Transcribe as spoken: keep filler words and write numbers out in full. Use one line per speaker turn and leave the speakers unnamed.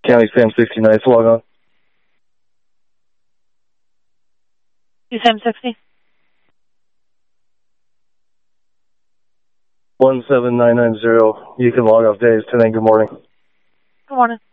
County Sam sixty, nice, log on.
Sam sixty.
one seven nine nine zero, you can log off days. ten eight, good morning.
Good morning.